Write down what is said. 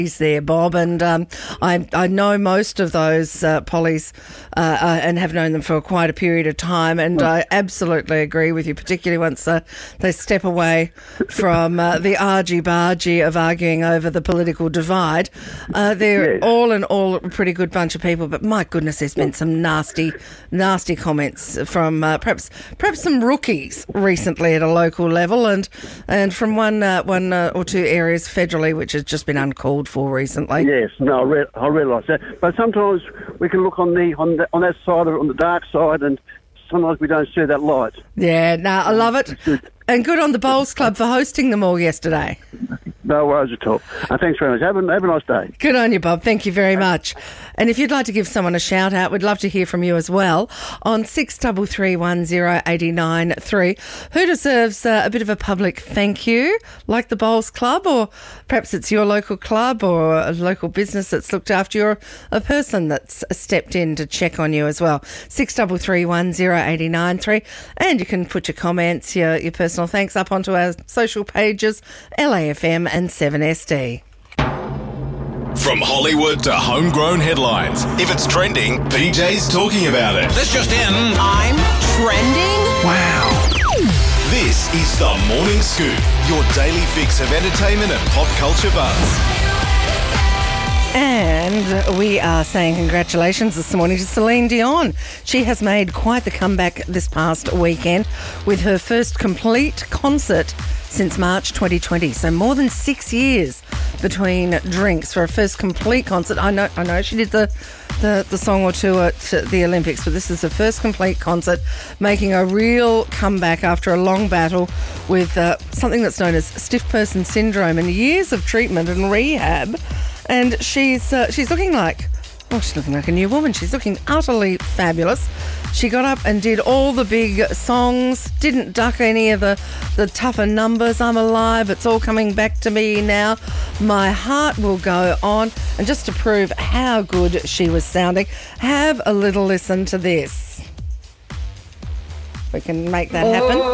He's there, Bob, and I know most of those pollies and have known them for quite a period of time, and I absolutely agree with you, particularly once they step away from the argy-bargy of arguing over the political divide. They're all in all a pretty good bunch of people, but my goodness, there's been some nasty comments from perhaps some rookies recently at a local level, and from one or two areas federally, which has just been uncalled for recently. Yes, no, I realise that. But sometimes we can look on that side, on the dark side, and sometimes we don't see that light. Yeah, no, I love it. And good on the Bowls Club for hosting them all yesterday. No worries at all. Thanks very much. Have a nice day. Good on you, Bob. Thank you very much. And if you'd like to give someone a shout out, we'd love to hear from you as well on 63310893. Who deserves a bit of a public thank you, like the Bowls Club, or perhaps it's your local club or a local business that's looked after you, or a person that's stepped in to check on you as well. 63310893. And you can put your comments, your personal thanks up onto our social pages, LAFM and 7SD. From Hollywood to homegrown headlines. If it's trending, PJ's talking about it. This just in. I'm trending? Wow. This is the Morning Scoop, your daily fix of entertainment and pop culture buzz. And we are saying congratulations this morning to Celine Dion. She has made quite the comeback this past weekend with her first complete concert since March 2020. So more than 6 years between drinks for a first complete concert. I know she did the song or two at the Olympics, but this is her first complete concert, making a real comeback after a long battle with something that's known as stiff person syndrome and years of treatment and rehab. And she's looking like a new woman. She's looking utterly fabulous. She got up and did all the big songs, didn't duck any of the tougher numbers. I'm alive, it's all coming back to me now. My heart will go on. And just to prove how good she was sounding, have a little listen to this. We can make that happen.